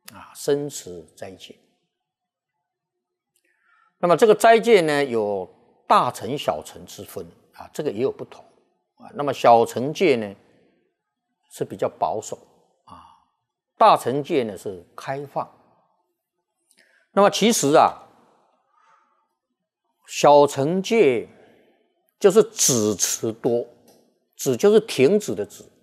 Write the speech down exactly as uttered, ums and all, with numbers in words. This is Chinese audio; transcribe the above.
啊，生持斋戒。那么这个斋戒呢，有大乘小乘之分啊，这个也有不同啊。那么小乘戒呢是比较保守啊，大乘戒呢是开放。那么其实啊，小乘戒就是止持多，止就是停止的止